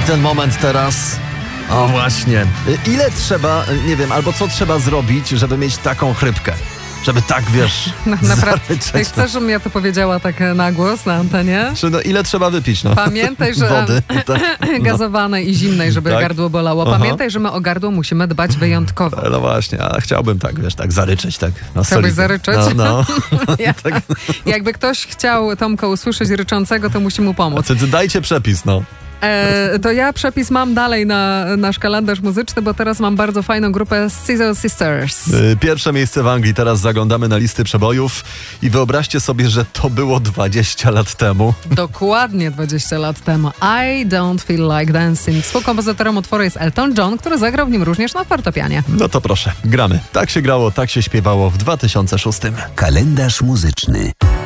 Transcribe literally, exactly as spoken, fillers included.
ten moment teraz. O właśnie. Ile trzeba, nie wiem, albo co trzeba zrobić, żeby mieć taką chrypkę? Żeby tak, wiesz, no, naprawdę. Ty no. chcesz, żebym ja to powiedziała tak na głos, na antenie? Czy no, ile trzeba wypić, no? Pamiętaj, że wody, tak? gazowanej i zimnej, żeby tak? gardło bolało. Pamiętaj, Aha. że my o gardło musimy dbać wyjątkowo. No właśnie, a chciałbym tak, wiesz, tak zaryczeć, tak. Chciałbyś zaryczeć? No, no. ja, tak. Jakby ktoś chciał Tomka usłyszeć ryczącego, to musi mu pomóc. Dajcie przepis, no. E, to ja przepis mam dalej na nasz kalendarz muzyczny, bo teraz mam bardzo fajną grupę Scissor Sisters. Pierwsze miejsce w Anglii, teraz zaglądamy na listy przebojów i wyobraźcie sobie, że to było dwadzieścia lat temu. Dokładnie dwadzieścia lat temu. I Don't Feel Like Dancing. Współkompozytorem utworu jest Elton John, który zagrał w nim również na fortepianie. No to proszę, gramy. Tak się grało, tak się śpiewało w dwa tysiące szóstym. Kalendarz muzyczny.